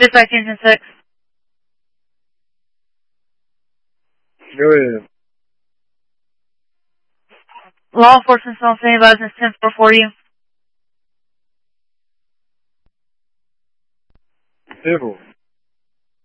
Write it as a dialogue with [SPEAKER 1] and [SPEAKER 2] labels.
[SPEAKER 1] Dispatch Engine 6.
[SPEAKER 2] Go ahead.
[SPEAKER 1] Law enforcement on scene, advising 10-4 you.
[SPEAKER 2] 10-4.